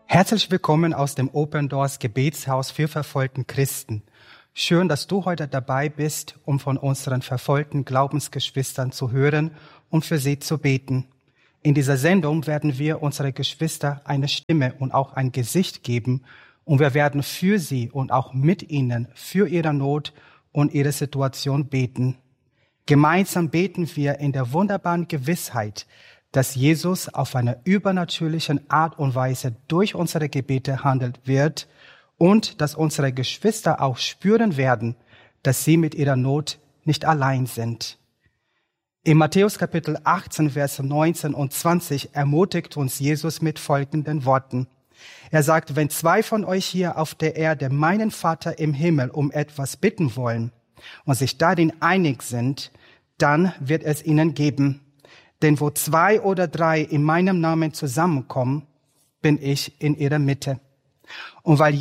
Herzlich willkommen aus dem Open Doors Gebetshaus für verfolgten Christen. Schön, dass du heute dabei bist, um von unseren verfolgten Glaubensgeschwistern zu hören und für sie zu beten. In dieser Sendung werden wir unsere Geschwister eine Stimme und auch ein Gesicht geben und wir werden für sie und auch mit ihnen für ihre Not und ihre Situation beten. Gemeinsam beten wir in der wunderbaren Gewissheit, dass Jesus auf eine übernatürliche Art und Weise durch unsere Gebete handelt wird und dass unsere Geschwister auch spüren werden, dass sie mit ihrer Not nicht allein sind. In Matthäus Kapitel 18, Verse 19 und 20 ermutigt uns Jesus mit folgenden Worten. Er sagt, wenn zwei von euch hier auf der Erde meinen Vater im Himmel um etwas bitten wollen und sich darin einig sind, dann wird es ihnen geben. Denn wo zwei oder drei in meinem Namen zusammenkommen, bin ich in ihrer Mitte. Und weil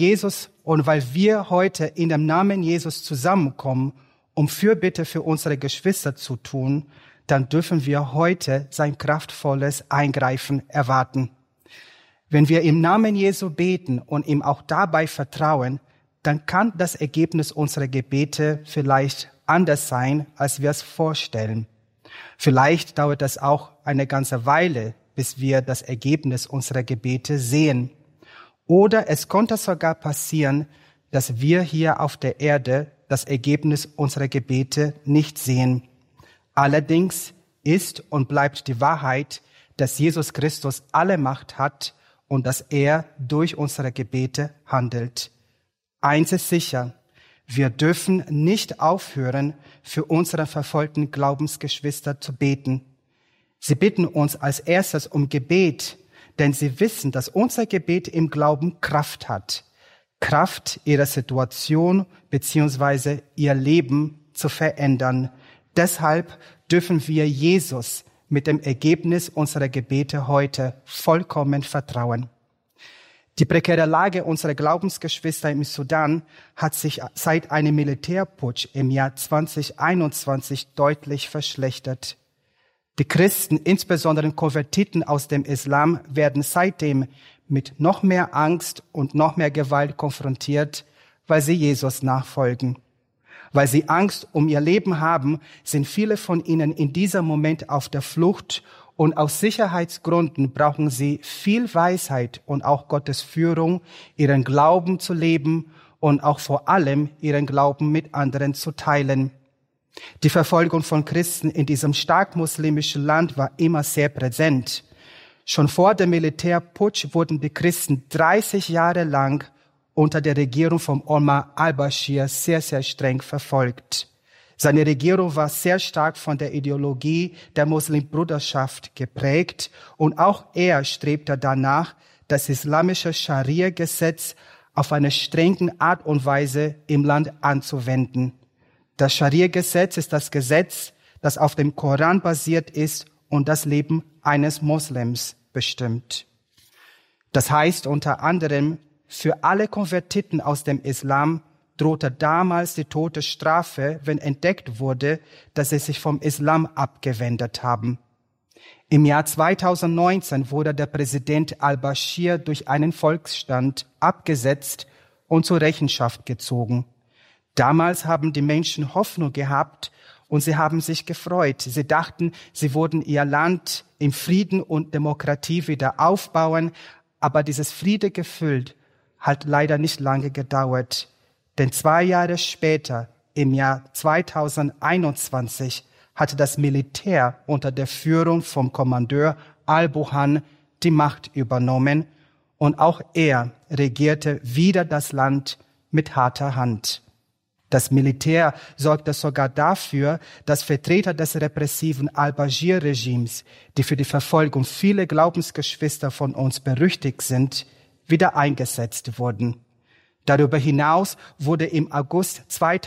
wir heute in dem Namen Jesus zusammenkommen, um Fürbitte für unsere Geschwister zu tun, dann dürfen wir heute sein kraftvolles Eingreifen erwarten. Wenn wir im Namen Jesu beten und ihm auch dabei vertrauen, dann kann das Ergebnis unserer Gebete vielleicht anders sein, als wir es vorstellen. Vielleicht dauert es auch eine ganze Weile, bis wir das Ergebnis unserer Gebete sehen. Oder es konnte sogar passieren, dass wir hier auf der Erde das Ergebnis unserer Gebete nicht sehen. Allerdings ist und bleibt die Wahrheit, dass Jesus Christus alle Macht hat und dass er durch unsere Gebete handelt. Eins ist sicher: Wir dürfen nicht aufhören, für unsere verfolgten Glaubensgeschwister zu beten. Sie bitten uns als erstes um Gebet, denn sie wissen, dass unser Gebet im Glauben Kraft hat. Kraft, ihre Situation bzw. ihr Leben zu verändern. Deshalb dürfen wir Jesus mit dem Ergebnis unserer Gebete heute vollkommen vertrauen. Die prekäre Lage unserer Glaubensgeschwister im Sudan hat sich seit einem Militärputsch im Jahr 2021 deutlich verschlechtert. Die Christen, insbesondere Konvertiten aus dem Islam, werden seitdem mit noch mehr Angst und noch mehr Gewalt konfrontiert, weil sie Jesus nachfolgen. Weil sie Angst um ihr Leben haben, sind viele von ihnen in diesem Moment auf der Flucht. Und aus Sicherheitsgründen brauchen sie viel Weisheit und auch Gottes Führung, ihren Glauben zu leben und auch vor allem ihren Glauben mit anderen zu teilen. Die Verfolgung von Christen in diesem stark muslimischen Land war immer sehr präsent. Schon vor dem Militärputsch wurden die Christen 30 Jahre lang unter der Regierung von Omar al-Bashir sehr, sehr streng verfolgt. Seine Regierung war sehr stark von der Ideologie der Muslimbruderschaft geprägt und auch er strebte danach, das islamische Scharia-Gesetz auf eine strenge Art und Weise im Land anzuwenden. Das Scharia-Gesetz ist das Gesetz, das auf dem Koran basiert ist und das Leben eines Moslems bestimmt. Das heißt unter anderem, für alle Konvertiten aus dem Islam drohte damals die Todesstrafe, wenn entdeckt wurde, dass sie sich vom Islam abgewendet haben. Im Jahr 2019 wurde der Präsident al-Bashir durch einen Volksstand abgesetzt und zur Rechenschaft gezogen. Damals haben die Menschen Hoffnung gehabt und sie haben sich gefreut. Sie dachten, sie würden ihr Land in Frieden und Demokratie wieder aufbauen, aber dieses Friedegefühl hat leider nicht lange gedauert. Denn 2 Jahre später, im Jahr 2021, hatte das Militär unter der Führung vom Kommandeur al-Burhan die Macht übernommen und auch er regierte wieder das Land mit harter Hand. Das Militär sorgte sogar dafür, dass Vertreter des repressiven al-Bashir-Regimes, die für die Verfolgung vieler Glaubensgeschwister von uns berüchtigt sind, wieder eingesetzt wurden. Darüber hinaus wurde im August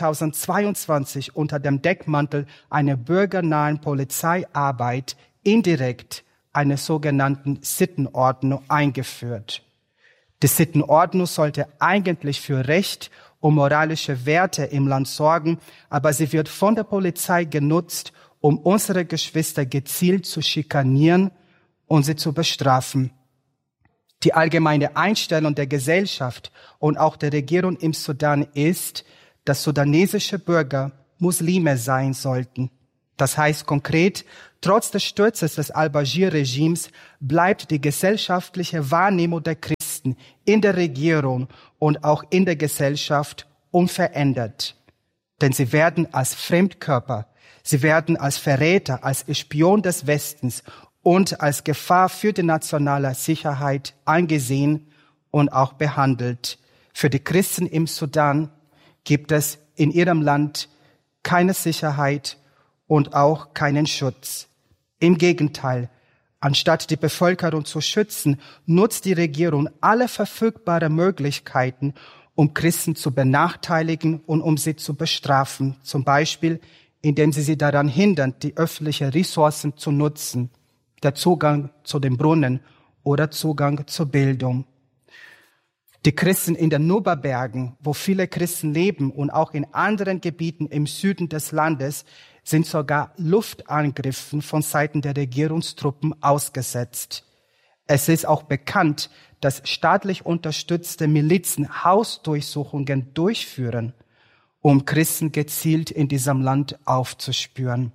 2022 unter dem Deckmantel einer bürgernahen Polizeiarbeit indirekt eine sogenannte Sittenordnung eingeführt. Die Sittenordnung sollte eigentlich für Recht und moralische Werte im Land sorgen, aber sie wird von der Polizei genutzt, um unsere Geschwister gezielt zu schikanieren und sie zu bestrafen. Die allgemeine Einstellung der Gesellschaft und auch der Regierung im Sudan ist, dass sudanesische Bürger Muslime sein sollten. Das heißt konkret, trotz des Sturzes des al-Bashir-Regimes bleibt die gesellschaftliche Wahrnehmung der Christen in der Regierung und auch in der Gesellschaft unverändert. Denn sie werden als Fremdkörper, sie werden als Verräter, als Spion des Westens und als Gefahr für die nationale Sicherheit angesehen und auch behandelt. Für die Christen im Sudan gibt es in ihrem Land keine Sicherheit und auch keinen Schutz. Im Gegenteil, anstatt die Bevölkerung zu schützen, nutzt die Regierung alle verfügbaren Möglichkeiten, um Christen zu benachteiligen und um sie zu bestrafen. Zum Beispiel, indem sie daran hindern, die öffentlichen Ressourcen zu nutzen, der Zugang zu den Brunnen oder Zugang zur Bildung. Die Christen in den Nuba-Bergen, wo viele Christen leben und auch in anderen Gebieten im Süden des Landes, sind sogar Luftangriffen von Seiten der Regierungstruppen ausgesetzt. Es ist auch bekannt, dass staatlich unterstützte Milizen Hausdurchsuchungen durchführen, um Christen gezielt in diesem Land aufzuspüren.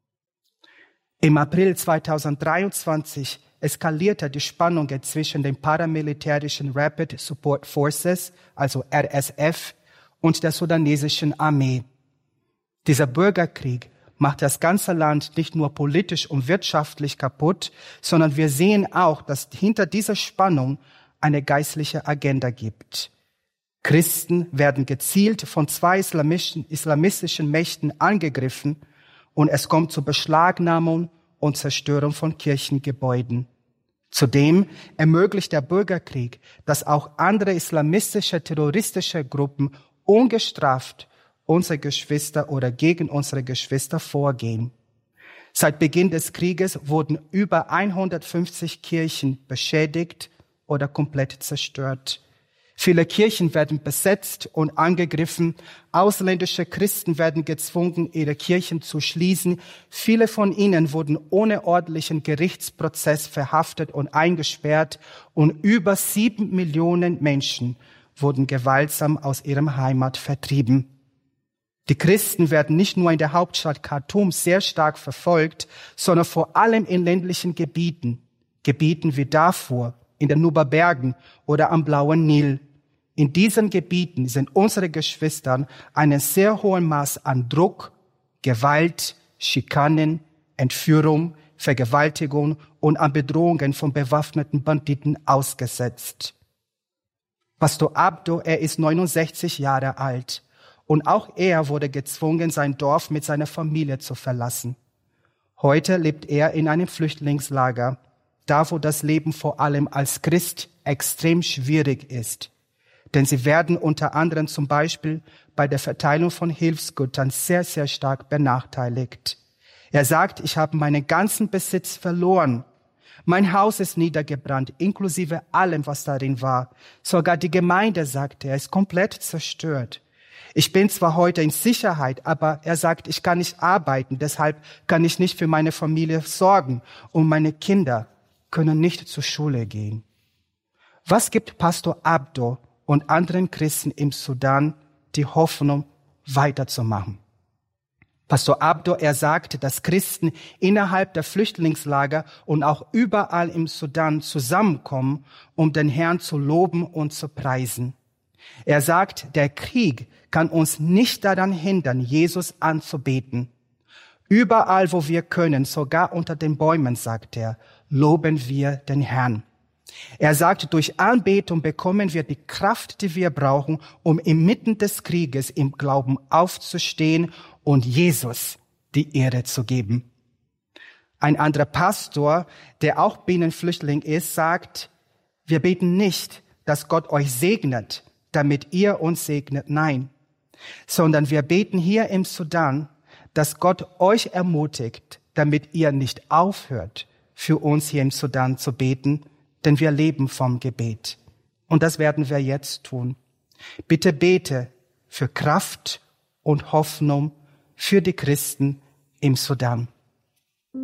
Im April 2023 eskalierte die Spannungen zwischen den paramilitärischen Rapid Support Forces, also RSF, und der sudanesischen Armee. Dieser Bürgerkrieg macht das ganze Land nicht nur politisch und wirtschaftlich kaputt, sondern wir sehen auch, dass hinter dieser Spannung eine geistliche Agenda gibt. Christen werden gezielt von zwei islamistischen Mächten angegriffen und es kommt zur Beschlagnahmung und Zerstörung von Kirchengebäuden. Zudem ermöglicht der Bürgerkrieg, dass auch andere islamistische, terroristische Gruppen ungestraft unsere Geschwister oder gegen unsere Geschwister vorgehen. Seit Beginn des Krieges wurden über 150 Kirchen beschädigt oder komplett zerstört. Viele Kirchen werden besetzt und angegriffen. Ausländische Christen werden gezwungen, ihre Kirchen zu schließen. Viele von ihnen wurden ohne ordentlichen Gerichtsprozess verhaftet und eingesperrt. Und über 7 Millionen Menschen wurden gewaltsam aus ihrem Heimat vertrieben. Die Christen werden nicht nur in der Hauptstadt Khartoum sehr stark verfolgt, sondern vor allem in ländlichen Gebieten wie Darfur, in den Nuba-Bergen oder am Blauen Nil. In diesen Gebieten sind unsere Geschwister einem sehr hohen Maß an Druck, Gewalt, Schikanen, Entführung, Vergewaltigung und an Bedrohungen von bewaffneten Banditen ausgesetzt. Pastor Abdo, er ist 69 Jahre alt und auch er wurde gezwungen, sein Dorf mit seiner Familie zu verlassen. Heute lebt er in einem Flüchtlingslager, da wo das Leben vor allem als Christ extrem schwierig ist. Denn sie werden unter anderem zum Beispiel bei der Verteilung von Hilfsgütern sehr, sehr stark benachteiligt. Er sagt, ich habe meinen ganzen Besitz verloren. Mein Haus ist niedergebrannt, inklusive allem, was darin war. Sogar die Gemeinde, sagt er, ist komplett zerstört. Ich bin zwar heute in Sicherheit, aber er sagt, ich kann nicht arbeiten, deshalb kann ich nicht für meine Familie sorgen und meine Kinder können nicht zur Schule gehen. Was gibt Pastor Abdo und anderen Christen im Sudan die Hoffnung, weiterzumachen? Pastor Abdo, er sagt, dass Christen innerhalb der Flüchtlingslager und auch überall im Sudan zusammenkommen, um den Herrn zu loben und zu preisen. Er sagt, der Krieg kann uns nicht daran hindern, Jesus anzubeten. Überall, wo wir können, sogar unter den Bäumen, sagt er, loben wir den Herrn. Er sagt, durch Anbetung bekommen wir die Kraft, die wir brauchen, um inmitten des Krieges im Glauben aufzustehen und Jesus die Ehre zu geben. Ein anderer Pastor, der auch Binnenflüchtling ist, sagt, wir beten nicht, dass Gott euch segnet, damit ihr uns segnet, nein, sondern wir beten hier im Sudan, dass Gott euch ermutigt, damit ihr nicht aufhört, für uns hier im Sudan zu beten, denn wir leben vom Gebet. Und das werden wir jetzt tun. Bitte bete für Kraft und Hoffnung für die Christen im Sudan.